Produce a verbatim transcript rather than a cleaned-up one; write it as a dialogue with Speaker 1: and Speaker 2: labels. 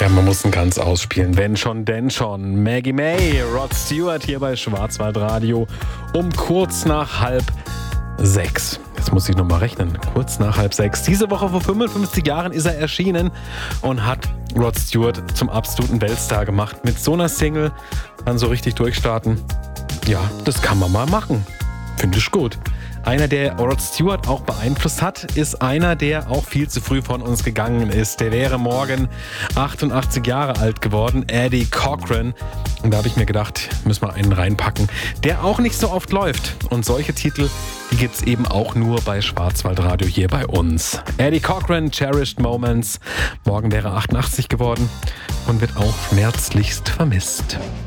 Speaker 1: Ja, man muss ihn ganz ausspielen. Wenn schon, denn schon. Maggie May, Rod Stewart hier bei Schwarzwaldradio um kurz nach halb sechs. Jetzt muss ich nochmal rechnen. Kurz nach halb sechs. Diese Woche vor fünfundfünfzig Jahren ist er erschienen und hat Rod Stewart zum absoluten Weltstar gemacht. Mit so einer Single dann so richtig durchstarten. Ja, das kann man mal machen. Finde ich gut. Einer, der Rod Stewart auch beeinflusst hat, ist einer, der auch viel zu früh von uns gegangen ist. Der wäre morgen achtundachtzig Jahre alt geworden, Eddie Cochran. Und da habe ich mir gedacht, müssen wir einen reinpacken, der auch nicht so oft läuft. Und solche Titel, die gibt es eben auch nur bei Schwarzwaldradio hier bei uns. Eddie Cochran, Cherished Moments. Morgen wäre er achtundachtzig geworden und wird auch schmerzlichst vermisst.